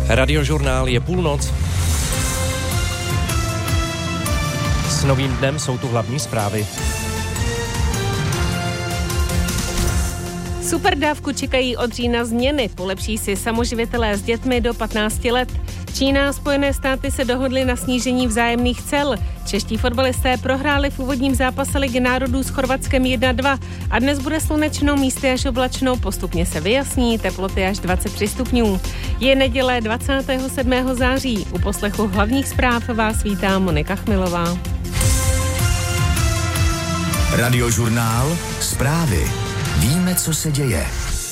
Radiožurnál je půlnoc. S novým dnem jsou tu hlavní zprávy. Superdávku čekají od října změny. Polepší si samoživitelé s dětmi do 15 let. Čína a Spojené státy se dohodly na snížení vzájemných cel. Čeští fotbalisté prohráli v úvodním zápase Ligy národů s Chorvatskem 1-2 a dnes bude slunečno, místy až oblačno, postupně se vyjasní, teploty až 23 stupňů. Je neděle 27. září. U poslechu hlavních zpráv vás vítá Monika Chmilová. Radiožurnál Zprávy. Víme, co se děje.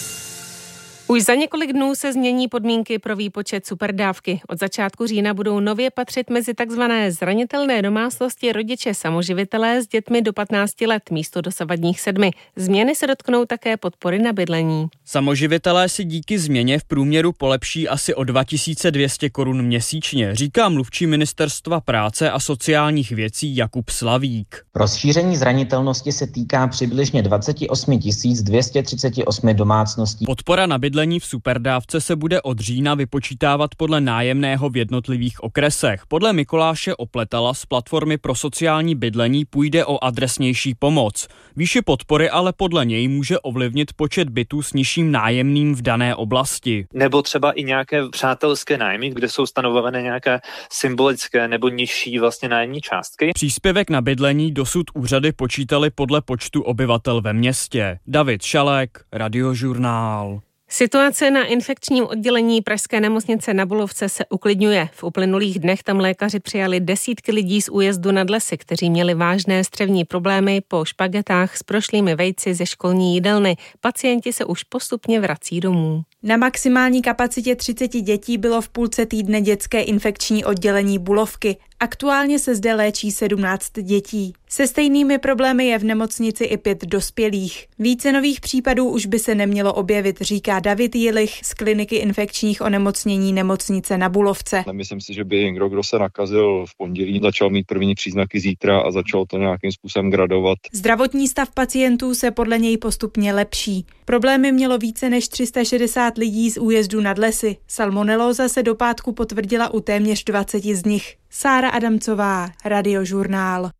Už za několik dnů se změní podmínky pro výpočet superdávky. Od začátku října budou nově patřit mezi takzvané zranitelné domácnosti rodiče samoživitelé s dětmi do 15 let místo dosavadních 7. Změny se dotknou také podpory na bydlení. Samoživitelé si díky změně v průměru polepší asi o 2200 korun měsíčně, říká mluvčí Ministerstva práce a sociálních věcí Jakub Slavík. Rozšíření zranitelnosti se týká přibližně 28 238 domácností. Podpora na bydlení v superdávce se bude od října vypočítávat podle nájemného v jednotlivých okresech. Podle Mikuláše Opletala z platformy pro sociální bydlení půjde o adresnější pomoc. Výši podpory ale podle něj může ovlivnit počet bytů s nižším nájemným v dané oblasti. Nebo třeba i nějaké přátelské nájmy, kde jsou stanovované nějaké symbolické nebo nižší vlastně nájemní částky. Příspěvek na bydlení dosud úřady počítaly podle počtu obyvatel ve městě. David Šalek, Radiožurnál. Situace na infekčním oddělení pražské nemocnice Na Bulovce se uklidňuje. V uplynulých dnech tam lékaři přijali desítky lidí z újezdu Nad Lesy, kteří měli vážné střevní problémy po špagetách s prošlými vejci ze školní jídelny. Pacienti se už postupně vrací domů. Na maximální kapacitě 30 dětí bylo v půlce týdne dětské infekční oddělení Bulovky. Aktuálně se zde léčí 17 dětí. Se stejnými problémy je v nemocnici i 5 dospělých. Více nových případů už by se nemělo objevit, říká David Jilich z kliniky infekčních onemocnění nemocnice Na Bulovce. Nemyslím si, že by někdo, kdo se nakazil v pondělí, začal mít první příznaky zítra a začal to nějakým způsobem gradovat. Zdravotní stav pacientů se podle něj postupně lepší. Problémy mělo více než 360 lidí z újezdu Nad Lesy. Salmonelóza se do pátku potvrdila u téměř 20 z nich. Sára Adamcová, Radiožurnál.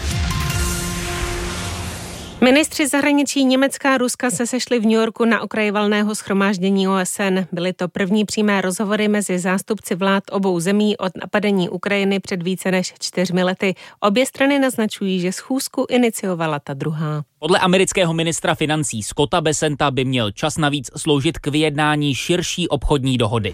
Ministři zahraničí Německa a Ruska se sešli v New Yorku na okraji valného shromáždění OSN. Byly to první přímé rozhovory mezi zástupci vlád obou zemí od napadení Ukrajiny před více než 4 lety. Obě strany naznačují, že schůzku iniciovala ta druhá. Podle amerického ministra financí Scotta Bessenta by měl čas navíc sloužit k vyjednání širší obchodní dohody.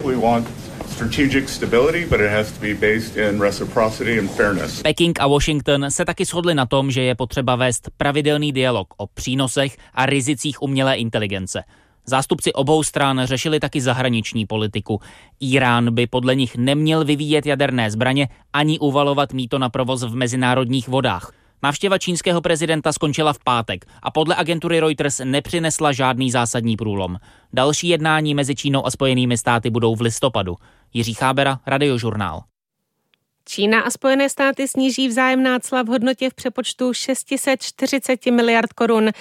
Peking a Washington se taky shodli na tom, že je potřeba vést pravidelný dialog o přínosech a rizicích umělé inteligence. Zástupci obou stran řešili taky zahraniční politiku. Írán by podle nich neměl vyvíjet jaderné zbraně ani uvalovat mýto na provoz v mezinárodních vodách. Návštěva čínského prezidenta skončila v pátek a podle agentury Reuters nepřinesla žádný zásadní průlom. Další jednání mezi Čínou a Spojenými státy budou v listopadu. Jiří Chábera, Radiožurnál. Čína a Spojené státy sníží vzájemná cla v hodnotě v přepočtu 640 miliard korun.